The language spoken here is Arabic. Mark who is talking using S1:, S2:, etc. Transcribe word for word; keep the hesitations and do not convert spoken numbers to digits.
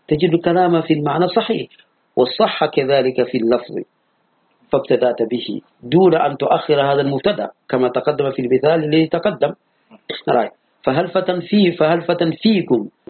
S1: تجد كلامه في المعنى صحيح، والصح كذلك في اللفظ، فابتدأت به دون أن تؤخر هذا المبتدأ كما تقدم في المثال الذي تقدم. فهل فتن فيه فهل فتن فيكم